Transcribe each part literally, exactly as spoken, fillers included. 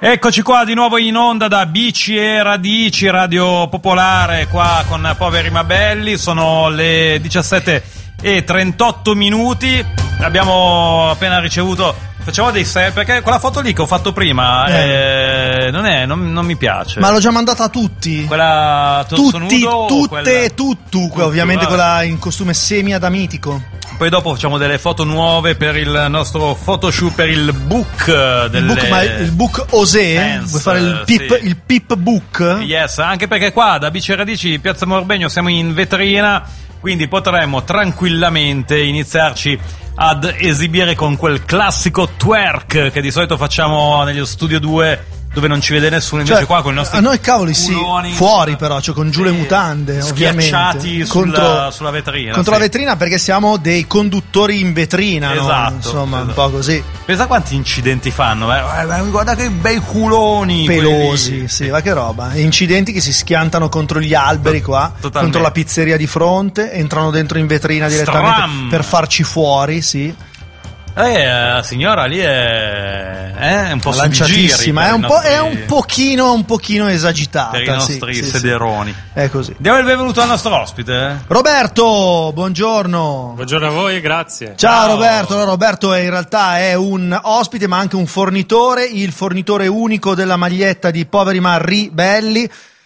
Eccoci qua di nuovo in onda da Bici e Radici, Radio Popolare, qua con Poveri ma Belli. Sono le diciassette e trentotto minuti. Abbiamo appena ricevuto, facciamo dei set, perché quella foto lì che ho fatto prima eh. Eh, non è, non, non mi piace. Ma l'ho già mandata a tutti. Quella torso tutti, nudo, tutte, quella... tutto, tutto, ovviamente vabbè. Quella in costume semi-adamitico. Poi dopo facciamo delle foto nuove per il nostro photoshoot, per il book delle... Il book, ma il book Osé? Fans, vuoi fare il pip, sì. il pip book? Yes, anche perché qua da Bici e Radici, Piazza Morbegno, siamo in vetrina, quindi potremmo tranquillamente iniziarci ad esibire con quel classico twerk che di solito facciamo negli Studio due, dove non ci vede nessuno, invece cioè, qua con i nostri a noi cavoli sì, fuori però, cioè con giù le mutande, schiacciati contro, sulla, sulla vetrina contro sì. la vetrina, perché siamo dei conduttori in vetrina, esatto, no? Insomma esatto. Un po' così. Pensa quanti incidenti fanno, eh? Guarda che bei culoni pelosi, quelli. Sì, ma che roba, incidenti che si schiantano contro gli alberi qua, totalmente. Contro la pizzeria di fronte, entrano dentro in vetrina direttamente Stram. Per farci fuori, sì. Eh, la signora lì è, è un po' lanciatissima, è un, po', è un pochino un pochino esagitata per i nostri sì, sederoni. Sì, è così. Diamo il benvenuto al nostro ospite. Roberto, buongiorno. Buongiorno a voi, grazie. Ciao, Ciao. Roberto. Roberto è, in realtà è un ospite ma anche un fornitore, il fornitore unico della maglietta di Poveri ma Belli,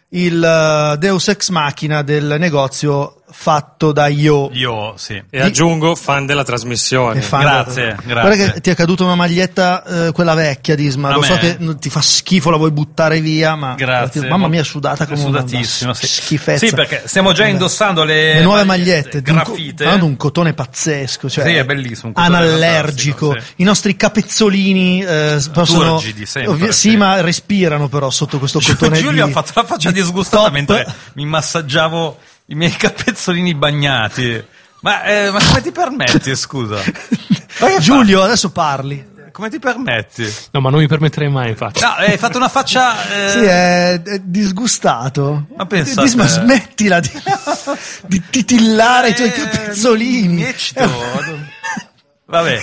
il Deus Ex Machina del negozio fatto da Io. Io, sì. E di... aggiungo fan della trasmissione. Fan grazie, della... grazie. Guarda che ti è caduta una maglietta, eh, quella vecchia di Isma. Lo so che ti fa schifo, la vuoi buttare via, ma grazie. Ti... mamma mia, è sudata come una sudatissima, sì. schifezza. Sì, perché stiamo già indossando le, le nuove magliette, graffite. Hanno un cotone pazzesco, cioè sì, è bellissimo. Un anallergico. Sì. I nostri capezzolini eh, possono turgidi sempre, ovvi... sì, sì, ma respirano però sotto questo cotone. Giulio di... ha fatto la faccia disgustata top. Mentre mi massaggiavo i miei capezzolini bagnati. Ma, eh, ma come ti permetti, scusa? Giulio, adesso parli. Come ti permetti? No, ma non mi permetterei mai, infatti. No, hai fatto una faccia... Eh... Sì, è, è disgustato. Ma pensa Dis, ma smettila di, di titillare eh, i tuoi capezzolini. Mi eccito. Vabbè.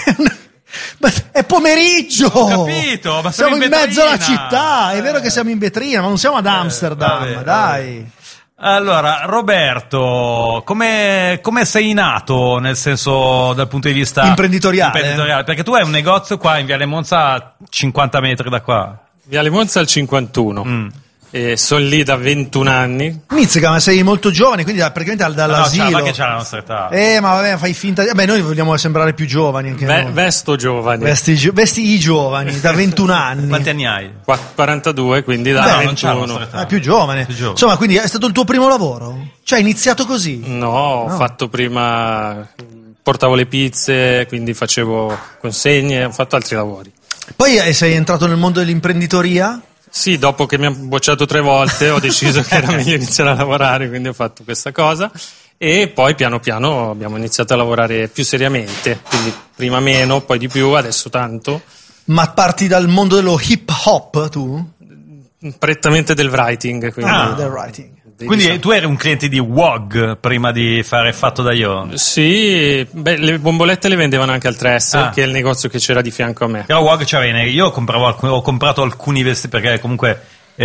Ma è pomeriggio! Ho capito, ma siamo in, in mezzo alla città. È vero che siamo in vetrina, ma non siamo ad Amsterdam, eh, vabbè, dai. Vabbè. Allora, Roberto, come, come sei nato, nel senso dal punto di vista imprenditoriale? imprenditoriale? Perché tu hai un negozio qua in Viale Monza a cinquanta metri da qua. Viale Monza al cinquantuno. Mm. E sono lì da ventuno anni. Mizzica, ma sei molto giovane, quindi praticamente dall'asilo. No, no, ma che c'ha la nostra età. Eh, ma vabbè, fai finta di... Beh, noi vogliamo sembrare più giovani anche Ve- noi. Vesto giovani. Vesti, vesti i giovani, da ventuno anni. Quanti anni hai? quarantadue, quindi da Beh, ventuno. È ah, più giovane. più giovane. Insomma, quindi è stato il tuo primo lavoro? Cioè, hai iniziato così? No, ho no. fatto prima... portavo le pizze, quindi facevo consegne, ho fatto altri lavori. Poi sei entrato nel mondo dell'imprenditoria? Sì, dopo che mi hanno bocciato tre volte ho deciso che era meglio iniziare a lavorare, quindi ho fatto questa cosa e poi piano piano abbiamo iniziato a lavorare più seriamente, quindi prima meno, poi di più, adesso tanto. Ma parti dal mondo dello hip hop tu? Prettamente del writing. Quindi... Ah, del writing. Quindi diciamo. Tu eri un cliente di W O G prima di fare Fatto da Io? Sì, beh, le bombolette le vendevano anche al tre S, ah. che è il negozio che c'era di fianco a me. Però W O G c'era, io compravo alcuni, ho comprato alcuni vestiti perché comunque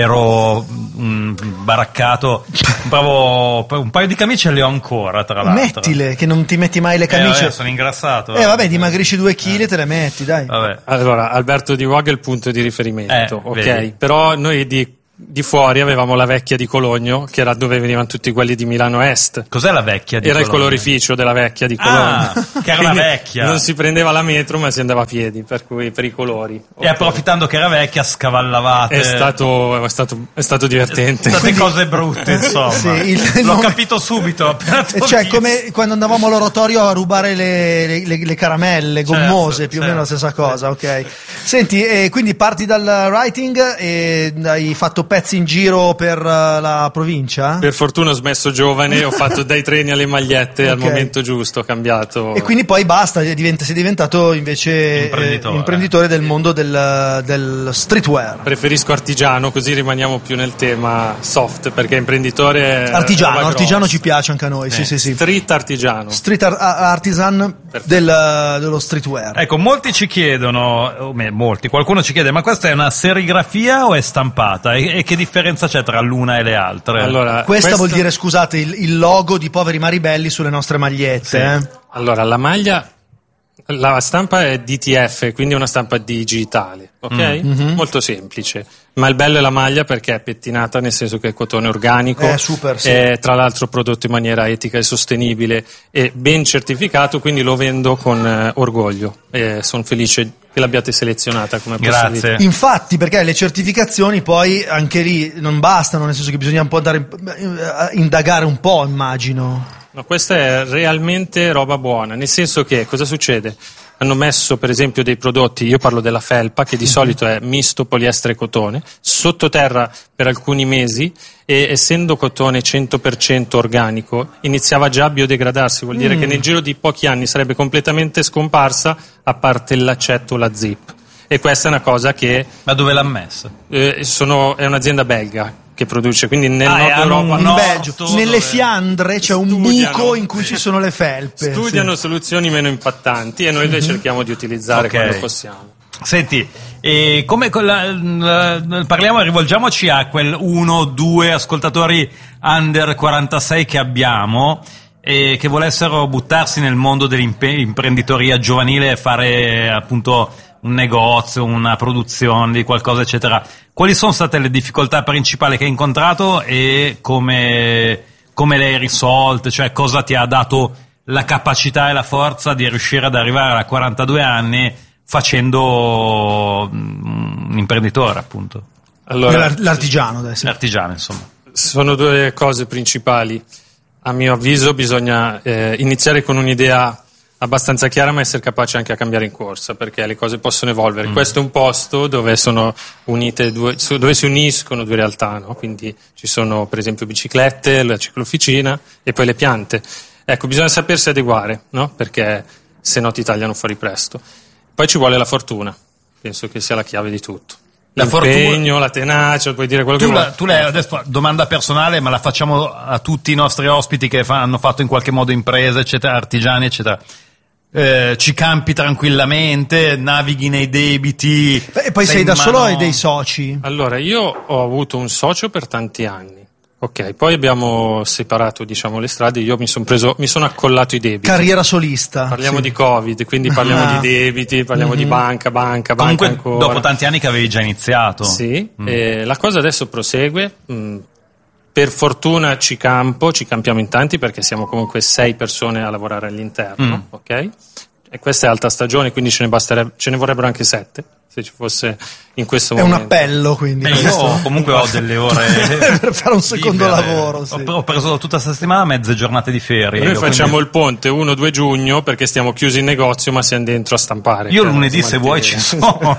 ero un baraccato, compravo un paio di camicie e le ho ancora, tra l'altro. Mettile, che non ti metti mai le camicie. Eh vabbè, sono ingrassato. Eh vabbè, dimagrisci due chili e te le metti, dai. Vabbè. Allora, Alberto di W O G è il punto di riferimento, eh, ok? Vedi. Però noi di Di fuori avevamo la vecchia di Cologno, che era dove venivano tutti quelli di Milano Est. Cos'è la vecchia di Era Cologno? Il colorificio della vecchia di Cologno. Ah, che era la vecchia. Non si prendeva la metro, ma si andava a piedi, per cui per i colori. E okay. approfittando che era vecchia, scavallavate. È stato, è stato, è stato divertente. State Quindi... cose brutte, insomma. Sì, il... L'ho capito subito. Appena cioè, come quando andavamo all'oratorio a rubare le, le, le caramelle gommose, certo, più certo. o meno la stessa cosa, ok. Senti, eh, quindi parti dal writing e hai fatto pezzi in giro per uh, la provincia? Per fortuna ho smesso giovane, ho fatto dai treni alle magliette okay. al momento giusto, ho cambiato. E quindi poi basta, diventa, sei diventato invece imprenditore, eh, imprenditore del mondo del, del streetwear. Preferisco artigiano, così rimaniamo più nel tema soft, perché imprenditore è artigiano, artigiano ci piace anche a noi, eh, sì sì sì. Street artigiano. Street ar- artisan del, dello streetwear. Ecco, molti ci chiedono, o me, molti, qualcuno ci chiede, ma questa è una serigrafia o è stampata? E, e che differenza c'è tra l'una e le altre? Allora, questa, questa vuol dire, scusate, il, il logo di Poveri Maribelli sulle nostre magliette. Sì. Eh? Allora, la maglia, la stampa è D T F, quindi è una stampa digitale, ok? Mm-hmm. Molto semplice. Ma il bello è la maglia perché è pettinata, nel senso che è cotone organico, è super, sì. È tra l'altro prodotto in maniera etica e sostenibile e ben certificato, quindi lo vendo con eh, orgoglio e sono felice che l'abbiate selezionata come possibilità. Grazie. Infatti, perché le certificazioni poi anche lì non bastano, nel senso che bisogna un po' andare a indagare un po', immagino. No, questa è realmente roba buona, nel senso che cosa succede? Hanno messo per esempio dei prodotti, io parlo della felpa che di mm-hmm. solito è misto poliestere e cotone, sottoterra per alcuni mesi e essendo cotone cento per cento organico iniziava già a biodegradarsi, vuol dire mm. che nel giro di pochi anni sarebbe completamente scomparsa a parte il laccetto o la zip. E questa è una cosa che... Ma dove l'ha messa? Eh, sono, è un'azienda belga che produce, quindi nel ah, nord Europa, in Belgio, nelle dove... Fiandre c'è un studiano, buco in cui ci sono le felpe. Studiano sì. soluzioni meno impattanti e noi le mm-hmm. cerchiamo di utilizzare okay. quando possiamo. Senti, e come la, la, parliamo, rivolgiamoci a quel uno o due ascoltatori under quarantasei che abbiamo e che volessero buttarsi nel mondo dell'imprenditoria giovanile e fare appunto un negozio, una produzione di qualcosa eccetera. Quali sono state le difficoltà principali che hai incontrato e come, come le hai risolte? Cioè cosa ti ha dato la capacità e la forza di riuscire ad arrivare a quarantadue anni facendo un imprenditore, appunto? Allora, l'artigiano adesso. L'artigiano, insomma. Sono due cose principali. A mio avviso bisogna eh, iniziare con un'idea abbastanza chiara, ma essere capaci anche a cambiare in corsa, perché le cose possono evolvere. Mm. Questo è un posto dove sono unite due, dove si uniscono due realtà, no? Quindi ci sono per esempio biciclette, la ciclofficina e poi le piante. Ecco, bisogna sapersi adeguare, no? Perché se no ti tagliano fuori presto. Poi ci vuole la fortuna, penso che sia la chiave di tutto. La L'impegno, fortuna... la tenacia, puoi dire quello tu che la, vuoi. Tu lei adesso domanda personale, ma la facciamo a tutti i nostri ospiti che fa, hanno fatto in qualche modo imprese, eccetera, artigiani, eccetera. Eh, ci campi tranquillamente, navighi nei debiti. Beh, e poi sei, sei da mano... solo o hai dei soci? Allora, io ho avuto un socio per tanti anni. Ok, poi abbiamo separato, diciamo, le strade. Io mi sono preso, mi sono accollato i debiti. Carriera solista. Parliamo sì. di Covid, quindi parliamo ah. di debiti, parliamo mm-hmm. di banca, banca, Comunque, banca ancora. dopo tanti anni che avevi già iniziato. Sì, mm. e la cosa adesso prosegue. Mm, per fortuna ci campo, ci campiamo in tanti perché siamo comunque sei persone a lavorare all'interno, mm. ok? E questa è alta stagione, quindi ce ne basterebbe, ce ne vorrebbero anche sette. Se ci fosse in questo è momento. È un appello, quindi. Beh, io comunque ho delle ore per fare un secondo libere. lavoro. Sì. Ho, ho preso tutta questa settimana mezze giornate di ferie. Noi io, facciamo quindi... il ponte uno due giugno perché stiamo chiusi in negozio, ma siamo dentro a stampare. Io lunedì, se vuoi, ci sono.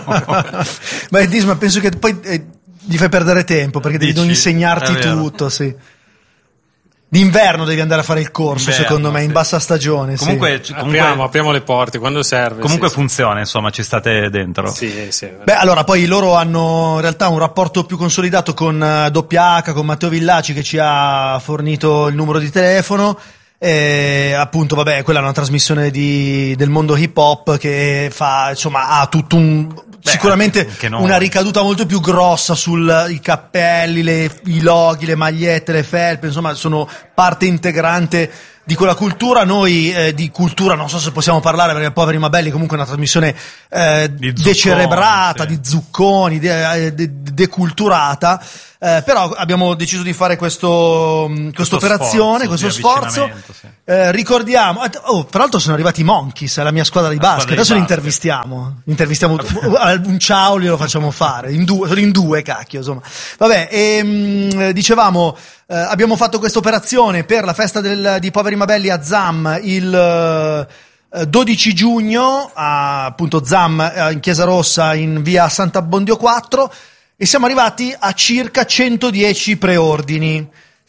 Beh, Disma, penso che poi eh, gli fai perdere tempo perché devi non insegnarti tutto, sì. D'inverno devi andare a fare il corso, Inverno, secondo me, in sì. bassa stagione. Comunque, sì. comunque apriamo, apriamo le porte quando serve. Comunque sì, funziona, sì. Insomma, ci state dentro. Sì, sì. Beh, allora, poi loro hanno in realtà un rapporto più consolidato con uh, doppia acca, con Matteo Villaci che ci ha fornito il numero di telefono. E appunto, vabbè, quella è una trasmissione di, del mondo hip hop che fa, insomma, ha tutto un... Beh, sicuramente una ricaduta molto più grossa sui cappelli, le, i loghi, le magliette, le felpe, insomma sono parte integrante di quella cultura. Noi eh, di cultura non so se possiamo parlare perché Poveri ma Belli comunque è una trasmissione eh, decerebrata, sì. di zucconi, de, de, deculturata, eh, però abbiamo deciso di fare questo questa operazione, questo sforzo. Sì. Eh, ricordiamo, oh, tra l'altro sono arrivati i Monkeys, la mia squadra di la basket, adesso li intervistiamo, intervistiamo un ciao, glielo facciamo fare, in due, sono in due, cacchio, insomma. Vabbè, e, mh, dicevamo, eh, abbiamo fatto questa operazione per la festa del, di Poveri Mabelli a Zam il eh, dodici giugno, a, appunto Zam in Chiesa Rossa in via Sant'Abbondio quattro. e siamo arrivati a circa centodieci preordini.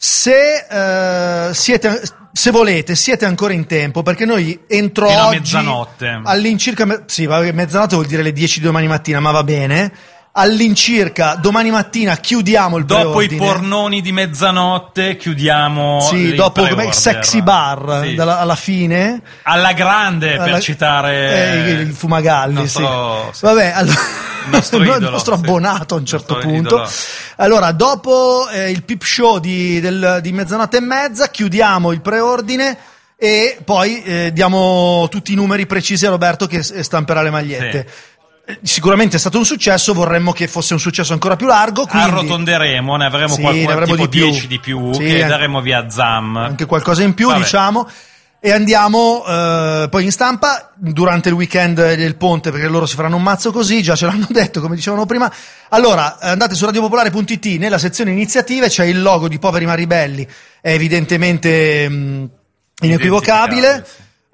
Se eh, siete, se volete, siete ancora in tempo, perché noi entro fino oggi a mezzanotte. All'incirca, me- sì, va- mezzanotte vuol dire le dieci di domani mattina, ma va bene. All'incirca domani mattina chiudiamo il dopo preordine. i pornoni di mezzanotte chiudiamo sì, il dopo come pre-order. Sexy Bar Sì. dalla, alla fine alla grande alla, per citare eh, il Fumagalli, il nostro, sì. sì. Vabbè, allora, il nostro, il idolo, nostro sì. abbonato a un certo Il nostro punto idolo. Allora dopo eh, il peep show di, del, di mezzanotte e mezza chiudiamo il preordine e poi eh, diamo tutti i numeri precisi a Roberto che s- stamperà le magliette. Sì. Sicuramente è stato un successo, vorremmo che fosse un successo ancora più largo, quindi arrotonderemo, ne avremo Sì, qualcosa, ne avremo tipo di più. dieci di più Sì, che eh. daremo via Zam, anche qualcosa in più, Vabbè. diciamo, e andiamo eh, poi in stampa durante il weekend del ponte, perché loro si faranno un mazzo così, già ce l'hanno detto, come dicevano prima. Allora, andate su radiopopolare punto it, nella sezione iniziative c'è il logo di Poveri ma Ribelli, è evidentemente mh, inequivocabile.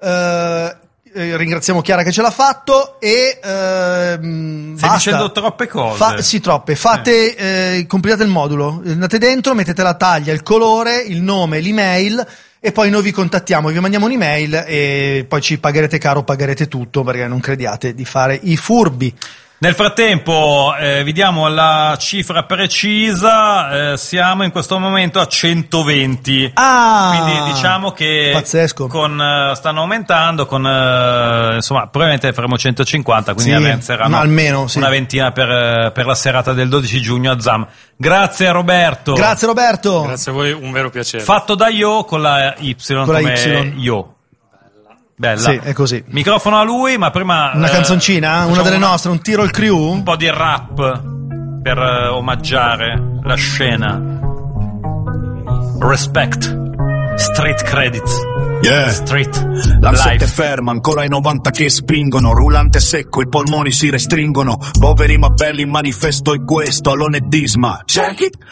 Eh, eh, ringraziamo Chiara che ce l'ha fatto e ehm, Stai basta. dicendo troppe cose. Fa- sì, troppe. Fate, eh, completate il modulo, andate dentro, mettete la taglia, il colore, il nome, l'email e poi noi vi contattiamo, vi mandiamo un'email e poi ci pagherete caro, pagherete tutto, perché non crediate di fare i furbi. Nel frattempo eh, vi diamo la cifra precisa, eh, siamo in questo momento a centoventi. Ah, Quindi diciamo che pazzesco. con, eh, stanno aumentando, con eh, insomma probabilmente faremo centocinquanta, quindi Sì, avanzeranno ma almeno, sì. una ventina per, eh, per la serata del dodici giugno a Zam. Grazie a Roberto. Grazie Roberto. Grazie a voi, un vero piacere. Fatto da Io con la Y, la come Y. Io. Bella. Sì, è così. Microfono a lui, ma prima Una eh, canzoncina, una facciamo delle nostre, un tiro al crew. un po' di rap per eh, omaggiare la scena. Respect, street credits, Yeah. street La sette life. ferma, ancora i novanta che spingono. Rulante secco, i polmoni si restringono. Poveri ma belli, il manifesto è questo. Alone e Disma, check it.